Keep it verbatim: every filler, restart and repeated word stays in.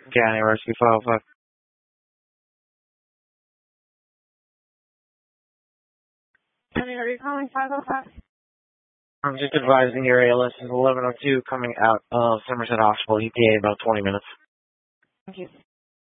County Rescue five oh five. County, are you calling five oh five? I'm just advising your A L S is eleven oh two coming out of Somerset Hospital, E T A, about twenty minutes. Thank you.